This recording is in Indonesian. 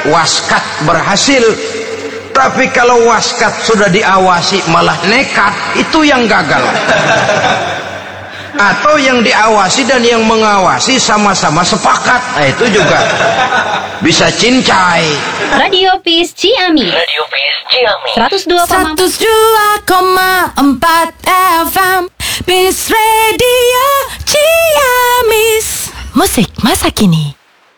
waskat berhasil. Tapi kalau waskat sudah diawasi malah nekat, itu yang gagal. Atau yang diawasi dan yang mengawasi sama-sama sepakat, nah, itu juga bisa cincai. Radio Peace Ciamis. 102,4 FM. Peace Radio Ciamis. Musik masa kini.